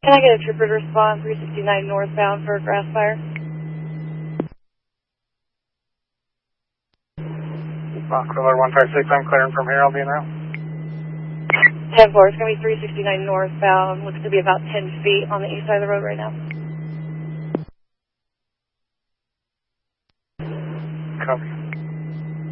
Can I get a trooper to respond 369 northbound for a grass fire? Cooler 156, I'm clearing from here, I'll be in route. 10-4, it's going to be 369 northbound. Looks to be about 10 feet on the east side of the road right now. Copy.